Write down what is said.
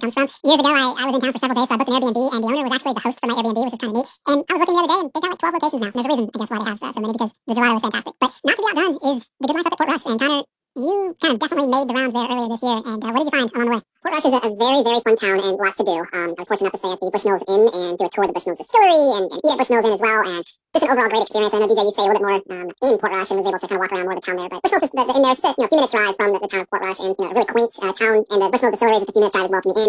comes from. Years ago, I was in town for several days, so I booked an Airbnb, and the owner was actually the host for my Airbnb, which was kind of neat. And I was looking the other day, and they've got like 12 locations now. And there's a reason, I guess, why they have so many, because the gelato was fantastic. But not to be outdone is the good life up at Port Rush. And Connor, you kind of definitely made the rounds there earlier this year. And what did you find along the way? Port Rush is a very, very fun town and lots to do. I was fortunate enough to stay at the Bushmills Inn and do a tour of the Bushmills Distillery and eat at Bushmills Inn as well. And just an overall great experience. I know, DJ, you stay a little bit more in Port Rush and was able to kind of walk around more of the town there. But Bushmills is in there, just a few minutes drive from the town of Port Rush, and a really quaint town. And the Bushmills Distillery is just a few minutes drive as well from the inn.